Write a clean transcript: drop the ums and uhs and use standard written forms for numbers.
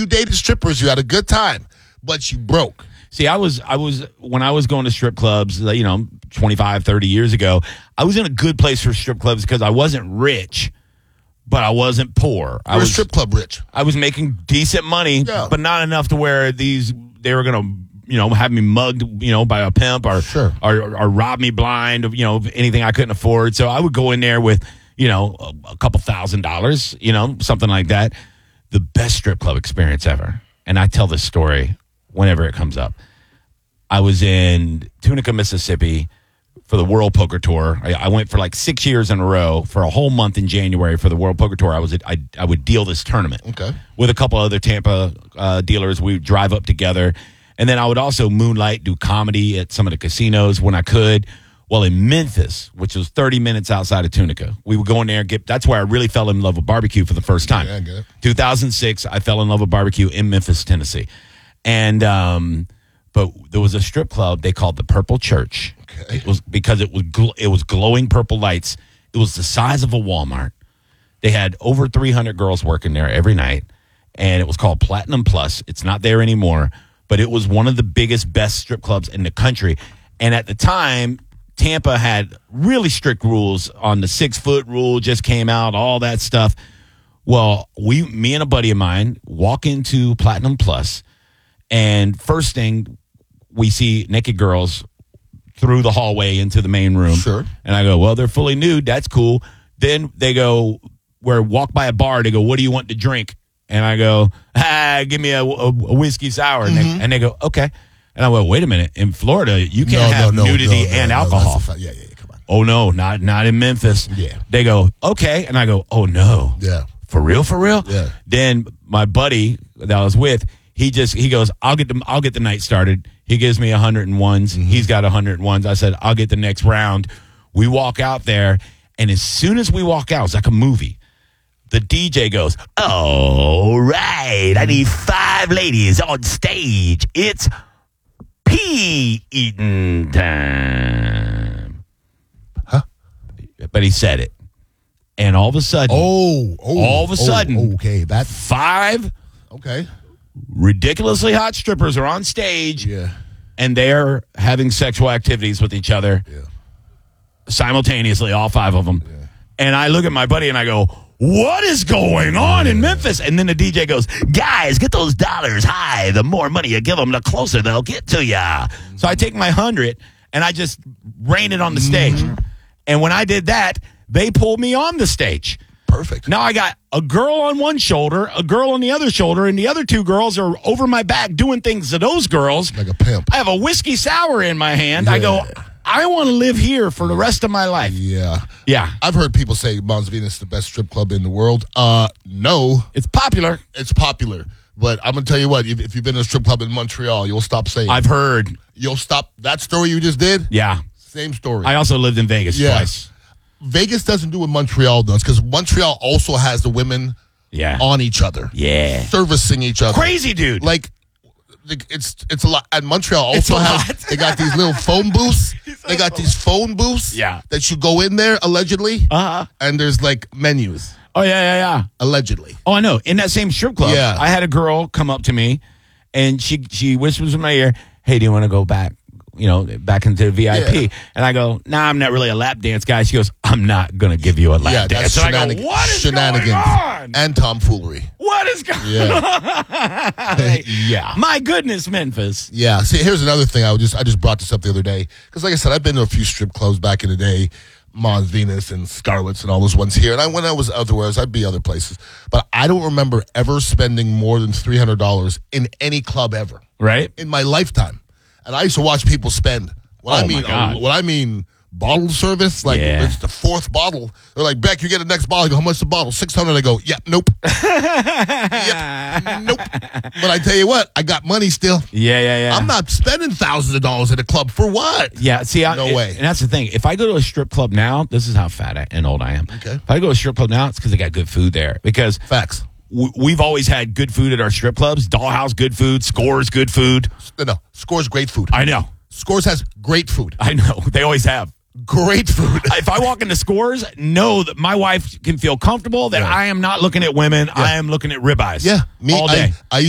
you dated strippers, you had a good time, but you broke. See, when I was going to strip clubs, 25, 30 years ago, I was in a good place for strip clubs because I wasn't rich, but I wasn't poor. I was strip club rich. I was making decent money, but not enough to where they were going to, have me mugged, by a pimp or rob me blind of, anything I couldn't afford. So I would go in there with, a couple $1,000s, something like that. The best strip club experience ever. And I tell this story whenever it comes up. I was in Tunica, Mississippi for the World Poker Tour. I went for like 6 years in a row for a whole month in January for the World Poker Tour. I would deal this tournament with a couple other Tampa dealers. We would drive up together. And then I would also moonlight, do comedy at some of the casinos when I could. Well, in Memphis, which was 30 minutes outside of Tunica, we would go in there and that's where I really fell in love with barbecue for the first time. Yeah, I get it. 2006, I fell in love with barbecue in Memphis, Tennessee. And but there was a strip club they called the Purple Church. Okay. It was because it was glowing purple lights. It was the size of a Walmart. They had over 300 girls working there every night, and it was called Platinum Plus. It's not there anymore, but it was one of the biggest, best strip clubs in the country. And at the time, Tampa had really strict rules on the 6-foot rule, just came out, all that stuff. Well, me and a buddy of mine walk into Platinum Plus, and first thing, we see naked girls through the hallway into the main room. Sure. And I go, well, they're fully nude. That's cool. Then they go, walk by a bar. They go, what do you want to drink? And I go, give me a whiskey sour. And they go, okay. And I went, wait a minute. In Florida, you can't have nudity and alcohol. Yeah, come on. Oh, no, not in Memphis. Yeah. They go, okay. And I go, oh, no. Yeah. For real? Yeah. Then my buddy that I was with, he goes, I'll get the night started. He gives me 101s. He's got 101s. I said, I'll get the next round. We walk out there, and as soon as we walk out, it's like a movie. The DJ goes, all right, I need 5 ladies on stage. It's pee eating time. Huh? But he said it. And all of a sudden, okay, that's 5 okay. ridiculously hot strippers are on stage, and they're having sexual activities with each other simultaneously, all 5 of them. Yeah. And I look at my buddy and I go, what is going on in Memphis? And then the DJ goes, guys, get those dollars high. The more money you give them, the closer they'll get to you. So I take my 100 and I just rain it on the stage. And when I did that, they pulled me on the stage. Perfect. Now I got a girl on one shoulder, a girl on the other shoulder, and the other 2 girls are over my back doing things to those girls. Like a pimp. I have a whiskey sour in my hand. I go, I want to live here for the rest of my life. Yeah. I've heard people say Mons Venus is the best strip club in the world. No. It's popular. But I'm going to tell you what, if you've been to a strip club in Montreal, you'll stop saying I've heard. You'll stop. That story you just did? Yeah. Same story. I also lived in Vegas twice. Vegas doesn't do what Montreal does because Montreal also has the women on each other. Yeah. Servicing each other. Crazy, dude. Like, it's a lot. And Montreal also has, they got these little phone booths. They got these phone booths that you go in there, allegedly. And there's like menus. Oh, yeah. Allegedly. Oh, I know. In that same strip club, I had a girl come up to me, and she whispers in my ear, hey, do you want to go back? Back into the VIP. Yeah. And I go, nah, I'm not really a lap dance guy. She goes, I'm not going to give you a lap dance. And I go, what is going on? And tomfoolery. What is going on? My goodness, Memphis. Yeah. See, here's another thing. I just brought this up the other day. Because like I said, I've been to a few strip clubs back in the day. Mons Venus and Scarlett's and all those ones here. And when I was otherwise, I'd be other places. But I don't remember ever spending more than $300 in any club ever. Right. In my lifetime. And I used to watch people spend. What I mean, bottle service, like it's the 4th bottle. They're like, Beck, you get the next bottle. I go, how much the bottle? $600. I go, nope. Nope. But I tell you what, I got money still. Yeah. I'm not spending thousands of dollars at a club for what? Yeah, see, no way. And that's the thing. If I go to a strip club now, this is how fat and old I am. Okay. If I go to a strip club now, it's because they got good food there. Because facts. We've always had good food at our strip clubs. Dollhouse, good food. Scores, good food. No. Scores, great food. I know. Scores has great food. I know. They always have. Great food. If I walk into Scores, know that my wife can feel comfortable that I am not looking at women. I am looking at ribeyes. Yeah. All day. I